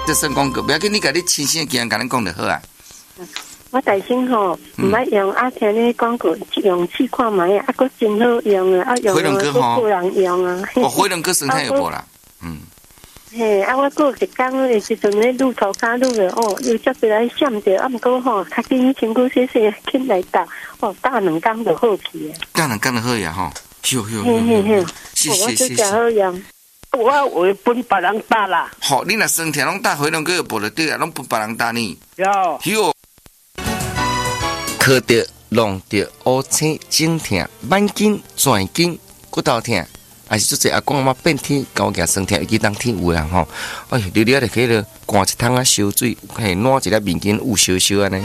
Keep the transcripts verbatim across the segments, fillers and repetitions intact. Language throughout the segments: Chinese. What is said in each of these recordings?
这算广告，不要紧，你家你亲身的经验跟咱讲就好啊。 我大声吼，唔捌用啊，听你广告用试看卖啊，啊，佫真好用啊，啊用啊，佫有人用啊。 哦，火龙哥生态有无啦？嗯。 嘿，啊，我过一工的时阵咧，路头骹路的哦，又接起来闪着，啊，毋过吼，较紧身躯细细紧来打，哦，打两工就好去啊。 打两工就好呀吼，哟哟嘿嘿嘿， 谢谢谢谢。 好用。 我会分别人打啦。 好，你若身体拢打火龙哥有无就对啊，拢分别人打你。 有。 哟。靠着弄着乌青颈痛、慢筋、转筋、骨头痛。还是做这阿公阿妈变天高压身体，尤其当天有人吼，哎，你你就可以了，灌一桶啊烧水，嘿，拿一粒面筋捂烧烧安尼。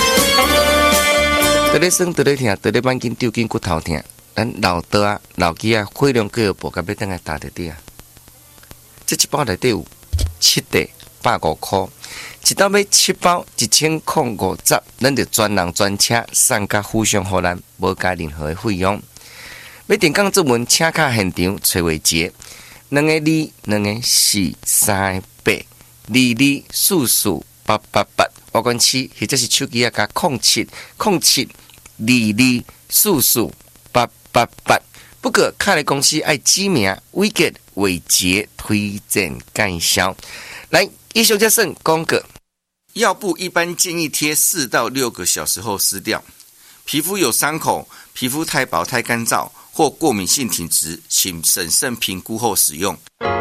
得咧酸，得咧痛，得咧慢筋、抽筋、骨头痛，咱老刀啊、老鸡啊，火龙果布甲要等来打伫底啊。这一包内底有七袋，百五块，一刀买七包，一千空五十，咱就专人专车送甲互相互咱，无加任何的费用。要电讲作文，请卡现场找话节，两个二，两个四，三个八，二二四四八八八，我管七，或者是手机啊加空七空七二二四四八八八。不过，卡的公司爱指名伟杰伟杰推荐介绍。来，以上这算广告。药布一般建议贴四到六个小时后撕掉。皮肤有伤口，皮肤太薄太干燥或过敏性体质，请审慎评估后使用。